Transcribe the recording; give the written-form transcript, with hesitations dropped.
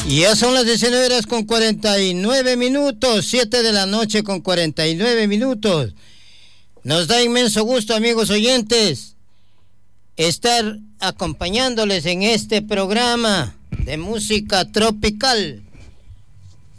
Y ya son las 19 horas con 49 minutos, 7 de la noche con 49 minutos. Nos da inmenso gusto, amigos oyentes, estar acompañándoles en este programa de música tropical.